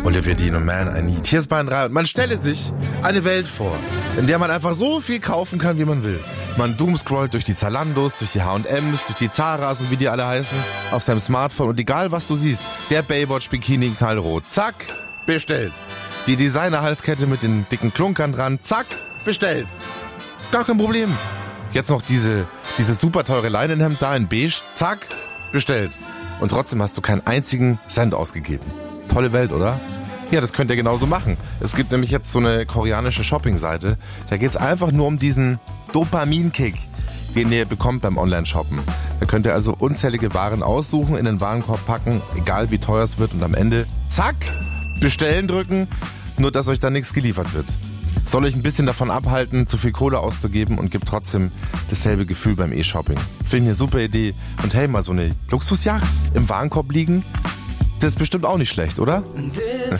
Olivia Dean und Man I Need. Hier ist Bayern 3 und man stelle sich eine Welt vor, in der man einfach so viel kaufen kann, wie man will. Man doomscrollt durch die Zalandos, durch die H&Ms, durch die Zaras und wie die alle heißen, auf seinem Smartphone und egal was du siehst, der Baywatch-Bikini in knallrot, zack, bestellt. Die Designer-Halskette mit den dicken Klunkern dran, zack, bestellt. Gar kein Problem. Jetzt noch diese super teure Leinenhemd da in beige, zack, bestellt. Und trotzdem hast du keinen einzigen Cent ausgegeben. Tolle Welt, oder? Ja, das könnt ihr genauso machen. Es gibt nämlich jetzt so eine koreanische Shopping-Seite. Da geht's einfach nur um diesen Dopamin-Kick, den ihr bekommt beim Online-Shoppen. Da könnt ihr also unzählige Waren aussuchen, in den Warenkorb packen, egal wie teuer es wird und am Ende, zack, bestellen drücken, nur dass euch da nichts geliefert wird. Soll euch ein bisschen davon abhalten, zu viel Kohle auszugeben und gibt trotzdem dasselbe Gefühl beim E-Shopping. Finde ich eine super Idee. Und hey, mal so eine Luxusjacht im Warenkorb liegen, das ist bestimmt auch nicht schlecht, oder?